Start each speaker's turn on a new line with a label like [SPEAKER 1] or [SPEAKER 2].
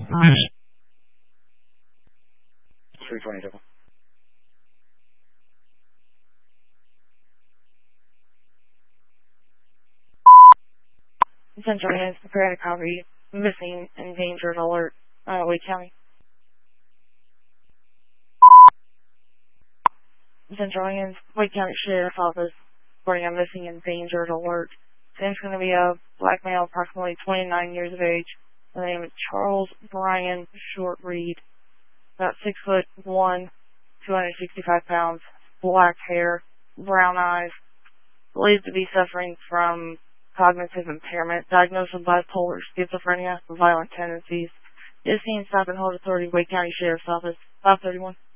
[SPEAKER 1] 322. Central Hands, prepare to copy. Missing, endangered alert. Wake County. Central Hands, Wake County Sheriff's Office. Reporting a missing, endangered alert. Name's going to be a black male, approximately 29 years of age. The name is Charles Brian Short Reed. About 6'1", 265 pounds, black hair, brown eyes, believed to be suffering from cognitive impairment, diagnosed with bipolar, schizophrenia, violent tendencies. Is seen stop and hold authority, Wake County Sheriff's Office, 531.